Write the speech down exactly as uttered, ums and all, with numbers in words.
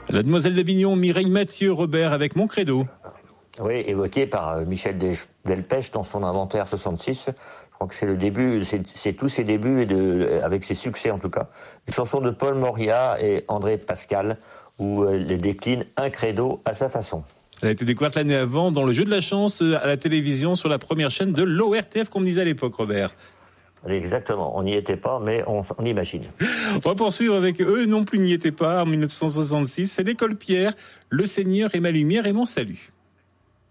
La demoiselle d'Avignon, Mireille Mathieu, Robert, avec Mon Credo. Oui, évoqué par Michel Delpech dans son inventaire soixante-six. Je crois que c'est le début, c'est, c'est tous ses débuts, et de, avec ses succès en tout cas. Une chanson de Paul Moria et André Pascal, où elle décline un credo à sa façon. Elle a été découverte l'année avant dans le jeu de la chance à la télévision sur la première chaîne de l'O R T F, comme on disait à l'époque, Robert. Exactement, on n'y était pas, mais on, on imagine. On va poursuivre avec eux non plus n'y étaient pas en mille neuf cent soixante-six. C'est l'école Pierre, Le Seigneur est ma lumière et mon salut.